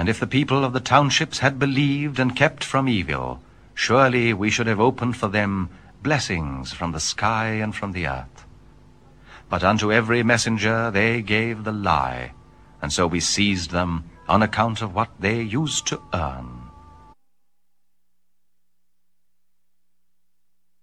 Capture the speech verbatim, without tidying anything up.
And if the people of the townships had believed and kept from evil, surely we should have opened for them blessings from the sky and from the earth. But unto every messenger they gave the lie, and so we seized them on account of what they used to earn.